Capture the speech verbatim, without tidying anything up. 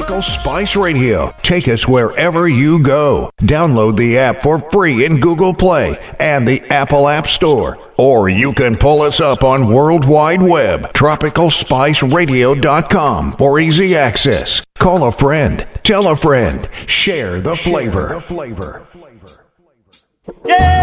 Tropical Spice Radio. Take us wherever you go. Download the app for free in Google Play and the Apple App Store. Or you can pull us up on World Wide Web, tropical spice radio dot com for easy access. Call a friend, tell a friend, share the flavor. Yeah!